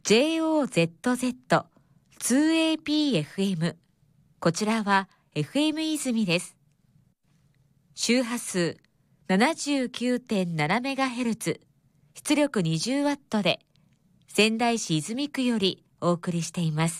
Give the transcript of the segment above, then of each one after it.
JOZZ2APFM。 こちらは FM 泉です。周波数 79.7MHz、 出力 20W で仙台市泉区よりお送りしています。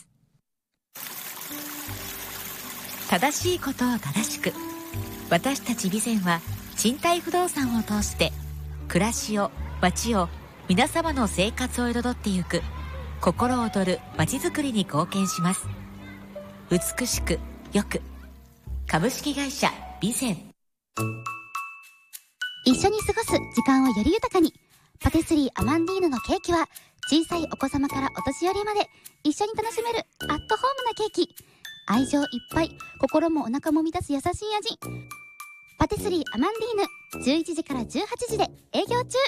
正しいことを正しく、私たち備前は賃貸不動産を通して暮らしを、街を、皆様の生活を彩ってゆく心躍る街づくりに貢献します。美しくよく、株式会社備前。 一緒に過ごす時間をより豊かに、パティスリーアマンディーヌのケーキは小さいお子様からお年寄りまで一緒に楽しめるアットホームなケーキ。愛情いっぱい、心もお腹も満たす優しい味。パティスリーアマンディーヌ、11時から18時で営業中。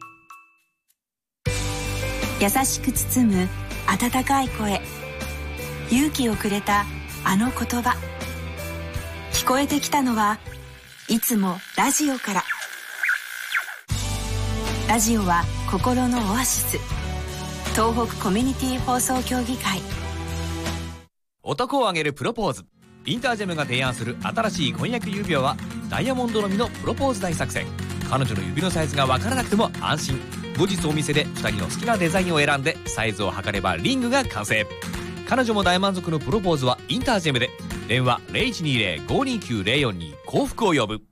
優しく包む温かい声、勇気をくれたあの言葉。聞こえてきたのはいつもラジオから。ラジオは心のオアシス。東北コミュニティ放送協議会。 男を挙げるプロポーズ。インタージェムが提案する新しい婚約指輪はダイヤモンドのみのプロポーズ大作戦。彼女の指のサイズが分からなくても安心。後日お店で2人の好きなデザインを選んでサイズを測ればリングが完成。彼女も大満足のプロポーズはインタージェムで。電話 0120-529-042 幸福を呼ぶ。